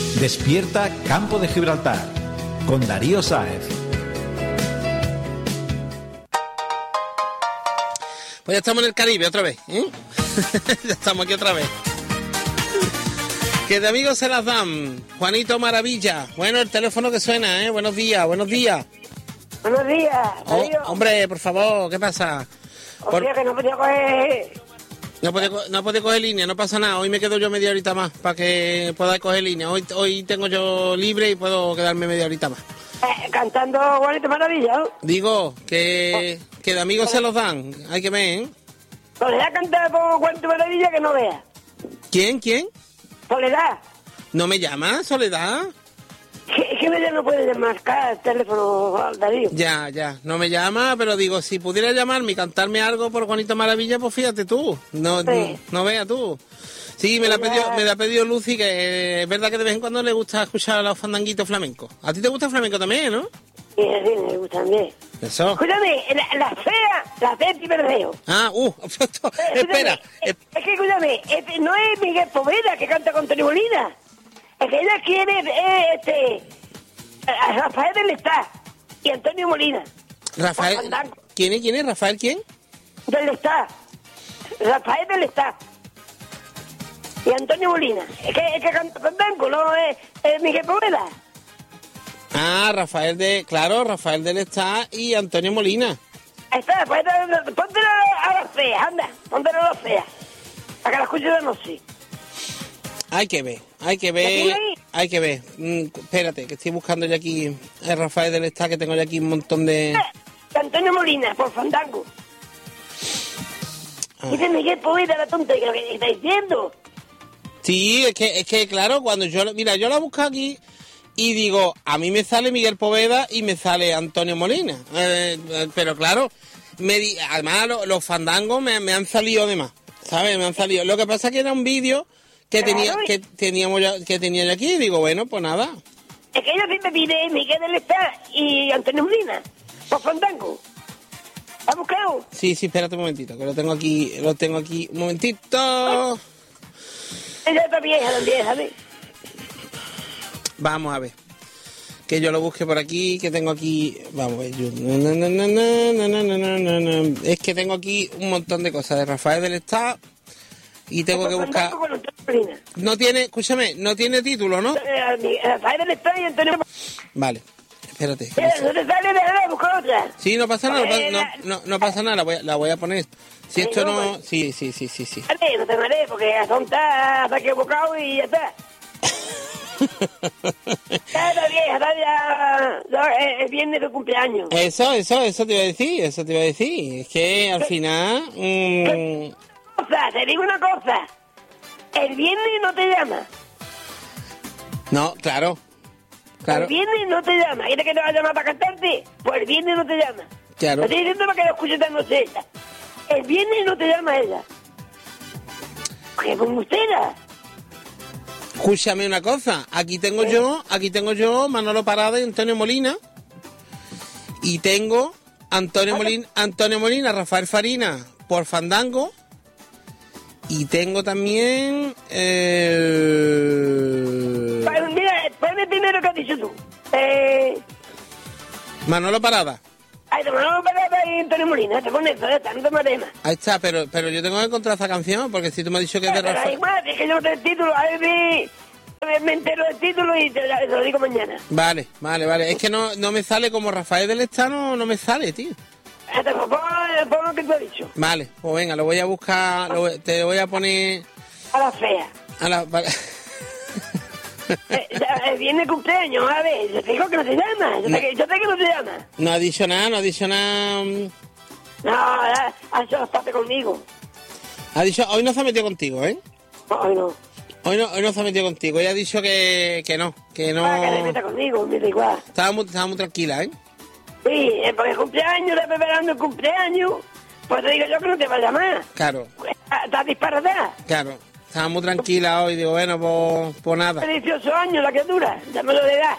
Despierta Campo de Gibraltar con Darío Sáez. Pues ya estamos en el Caribe otra vez, ¿eh? Ya estamos aquí otra vez. Que de amigos se las dan. Juanito Maravilla. Bueno, el teléfono que suena, ¿eh? Buenos días, buenos días. Buenos días, Darío. Hombre, por favor, ¿qué pasa? Que no podía coger... No puede coger línea, no pasa nada. Hoy me quedo yo media horita más para que podáis coger línea. Hoy tengo yo libre y puedo quedarme media horita más. Cantando Juanito Maravilla, ¿no? Digo, que de amigos se los dan. Hay que ver, ¿eh? Soledad canta por Juanito Maravilla que no vea. ¿Quién? Soledad. ¿No me llama, Soledad? Es que ella no puede marcar el teléfono, Darío. Ya, no me llama, pero digo, si pudiera llamarme y cantarme algo por Juanito Maravilla, pues fíjate tú, no veas tú. Sí, me la ha pedido Lucy, que es verdad que de vez en cuando le gusta escuchar a los fandanguitos flamencos. ¿A ti te gusta el flamenco también, no? Sí, me gusta también. Eso. Escúchame, la fea Betty Verdeo. Espera. Es que, escúchame, no es Miguel Poveda que canta con Tony Molina. Es que ella quiere a Rafael del Estado y Antonio Molina. Rafael. ¿Quién es? ¿Rafael quién? Del Estado. Rafael del Estado. Y Antonio Molina. Es que canta fandango, no es Miguel Poveda. Ah, Rafael del Estado y Antonio Molina. Ahí está, pues póntelo a las feas, anda, póntelo a las feas. Para que la escuche de noche. Hay que ver. Espérate, que estoy buscando ya aquí a Rafael del Estado, que tengo ya aquí un montón de... Antonio Molina, por fandango. Dice Miguel Poveda, la tonta, que lo que está diciendo. Sí, es que claro, cuando yo la busco aquí y digo, a mí me sale Miguel Poveda y me sale Antonio Molina. Pero claro, además los fandangos me han salido de más, ¿sabes? Me han salido. Lo que pasa es que era un vídeo que tenía yo aquí y digo, bueno, pues nada. Es que ella siempre pide Miguel del Estado y Antonio Molina, por fandango. ¿Has buscado? Sí, espérate un momentito, que lo tengo aquí, un momentito. Ella está vieja, ¿sabes? Vamos a ver. Que yo lo busque por aquí, que tengo aquí... Vamos a ver. Es que tengo aquí un montón de cosas de Rafael del Estado y tengo que buscar... No tiene, escúchame, no tiene título, ¿no? Rafael del Estado y Antonio... Vale, espérate. No te sale de buscar otra. Sí, no pasa nada, no pasa nada, la voy a poner. Si esto no... Sí. Vale, no te marees, porque está equivocado y ya está. Está vieja, es viernes de cumpleaños. Eso te iba a decir. Es que al final... Te digo una cosa. El viernes no te llama. No, claro. El viernes no te llama. ¿Quieres que te va a llamar para cantarte? Pues el viernes no te llama. Claro. Te estoy diciendo para que lo escuches esta noche. El viernes no te llama ella. Porque es embustera. Escúchame una cosa, aquí tengo yo Manolo Parada y Antonio Molina. Y tengo Antonio Molina, Rafael Farina por fandango. Y tengo también Mira, ponme primero que has dicho tú. Manolo Parada. Ay, te Manolo Parada y Antonio Molina, te pones eso, no te mates más. Ahí está, pero yo tengo que encontrar esa canción, porque si tú me has dicho que es de Rafael... Igual, es que yo no sé el título, a ver me entero del título y te lo digo mañana. Vale. Es que no me sale como Rafael del Estado, no me sale, tío. Pon lo que tú has dicho. Vale, pues venga, lo voy a buscar, te voy a poner... A la fea. Viene el cumpleaños, a ver, yo te digo que no te llama, yo sé que no te llama. No ha dicho nada. No, ha hecho bastante conmigo. Ha dicho, hoy no se ha metido contigo, ¿eh? No, hoy no. Hoy no se ha metido contigo, ella ha dicho que no. Que se meta conmigo, me da igual. Estaba muy tranquila, ¿eh? Sí, porque el cumpleaños, está preparando el cumpleaños, pues te digo yo que no te va a llamar. Claro. Estás disparatada. Claro. Estaba muy tranquila hoy, digo, bueno, pues nada. 18 años la criatura, ya me lo dirás.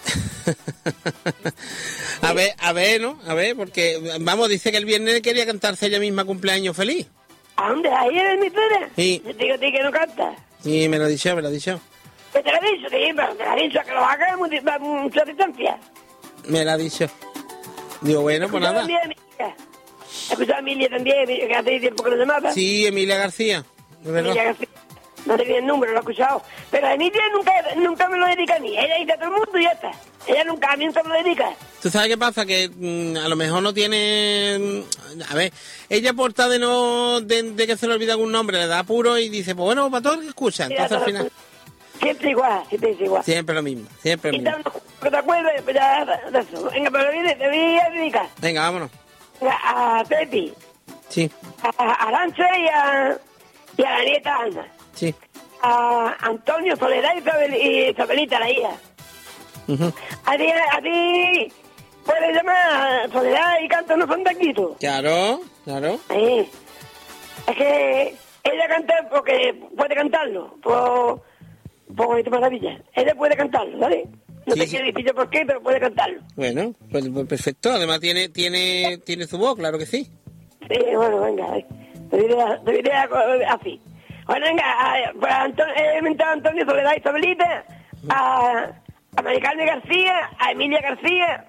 A ver, ¿no? A ver, porque, vamos, dice que el viernes quería cantarse ella misma cumpleaños feliz. ¿A dónde? ¿Ahí en mi emisora? Sí. Yo te digo a ti que no canta. Sí, me lo ha dicho. Que te lo he dicho, sí, pero te lo he dicho que lo hagas a mucha distancia. Me la ha dicho. Digo, bueno, pues nada. He escuchado a Emilia también, que hace tiempo que no se mata. Sí, Emilia García, de verdad. Emilia García. No tenía el número, lo he escuchado. Pero Emilia nunca me lo dedica a mí. Ella dice a todo el mundo y ya está. Ella nunca a mí nunca me lo dedica. ¿Tú sabes qué pasa? Que a lo mejor no tiene... a ver, ella por tal de no... de que se le olvida algún nombre, le da apuro y dice, pues bueno, para todo el que escucha. Entonces al final... Siempre igual, siempre es igual. Siempre lo mismo, siempre lo Y mismo. que te acuerdas, pues ya de eso. Venga, pero te voy a dedicar. Venga, vámonos. Venga, a Pepi, Sí, a Arancha y a la nieta Ana. sí. A Antonio, Soledad y Isabelita, la hija. Ujú. A ti puedes llamar Soledad y canta unos fandanguitos. Claro, claro. Sí. Es que ella canta porque puede cantarlo. Por esta maravilla. Ella puede cantarlo, ¿vale? No Sí, te sí. quiero decir yo por qué, pero puede cantarlo. Bueno, pues perfecto. Además tiene su voz, claro que sí. Sí, bueno, venga. Te diré así. Bueno, venga, pues he inventado a Antonio, Soledad y Isabelita, a Mari Carmen García, a Emilia García,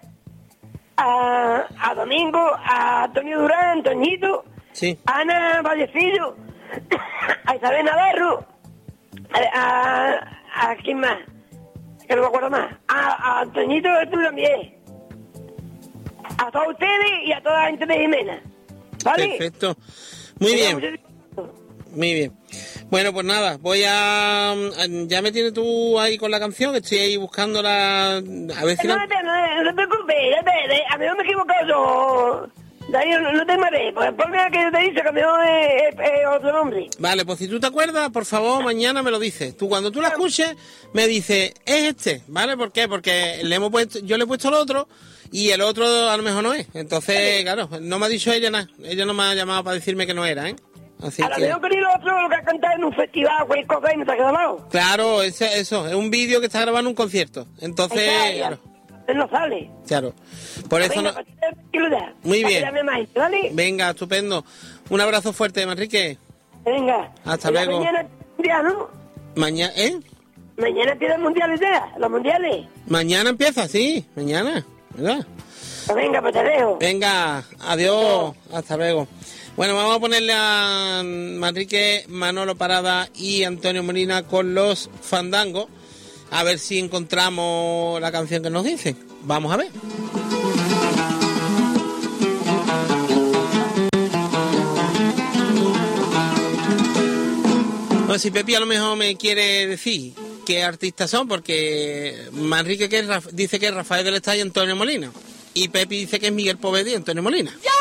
a Domingo, a Antonio Durán, Toñito, Sí. a Ana Vallecillo, a Isabel Navarro, a ¿quién más? Que no me acuerdo más. A Toñito tú también. A todos ustedes y a toda la gente de Jimena. ¿Vale? Perfecto. Muy bien, muy bien. Bueno, pues nada, voy a... Ya me tienes tú ahí con la canción, estoy ahí buscándola... A ver si No, la... no te preocupes, a mí no me he equivocado yo. Darío, no te marees, pues ponme que yo te dice que a mí es otro nombre. Vale, pues si tú te acuerdas, por favor, mañana me lo dices. Tú cuando tú la escuches, me dices, es este, ¿vale? ¿Por qué? Porque yo le he puesto el otro y el otro a lo mejor no es. Entonces, claro, no me ha dicho ella nada. Ella no me ha llamado para decirme que no era, ¿eh? Así A lo que... mejor que ni lo otro lo que ha cantado en un festival, cualquier cosa y no te ha quedado mal. Claro, eso, es un vídeo que está grabando un concierto. Entonces, claro, Él no sale. claro. Por eso Venga, no... pues, tranquilo ya. Muy bien. Llame más, ¿vale? Venga, estupendo. Un abrazo fuerte, Manrique. Venga. Hasta Y la luego. Mañana mundial, ¿no? Mañana, ¿eh? Mañana tienen mundiales ya, los mundiales. Mañana empieza, sí, mañana, ¿verdad? Pues venga, pues te dejo. Venga, adiós, hasta luego. Bueno, vamos a ponerle a Manrique, Manolo Parada y Antonio Molina con los fandangos, a ver si encontramos la canción que nos dicen. Vamos a ver. Bueno, si Pepi a lo mejor me quiere decir qué artistas son, porque Manrique dice que es Rafael del Estado y Antonio Molina, y Pepi dice que es Miguel Poveda y Antonio Molina.